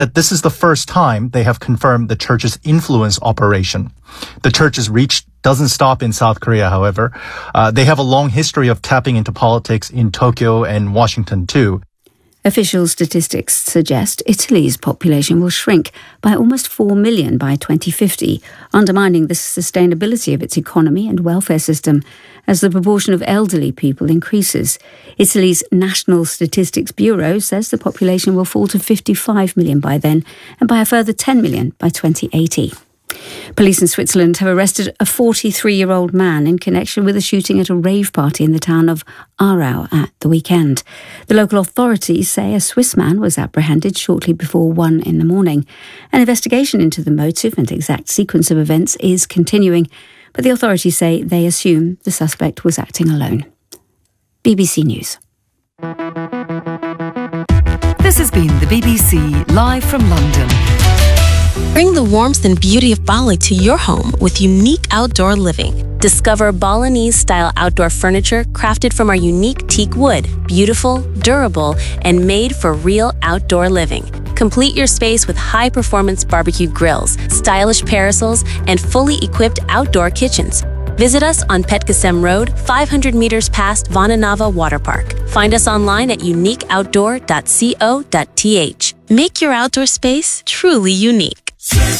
that this is the first time they have confirmed the church's influence operation. The church's reach doesn't stop in South Korea, however. They have a long history of tapping into politics in Tokyo and Washington, too. Official statistics suggest Italy's population will shrink by almost 4 million by 2050, undermining the sustainability of its economy and welfare system as the proportion of elderly people increases. Italy's National Statistics Bureau says the population will fall to 55 million by then and by a further 10 million by 2080. Police in Switzerland have arrested a 43-year-old man in connection with a shooting at a rave party in the town of Aarau at the weekend. The local authorities say a Swiss man was apprehended shortly before 1 in the morning. An investigation into the motive and exact sequence of events is continuing, but the authorities say they assume the suspect was acting alone. BBC News. This has been the BBC Live from London. Bring the warmth and beauty of Bali to your home with unique outdoor living. Discover Balinese-style outdoor furniture crafted from our unique teak wood, beautiful, durable, and made for real outdoor living. Complete your space with high-performance barbecue grills, stylish parasols, and fully equipped outdoor kitchens. Visit us on Petkasem Road, 500 meters past Vananava Water Park. Find us online at uniqueoutdoor.co.th. Make your outdoor space truly unique.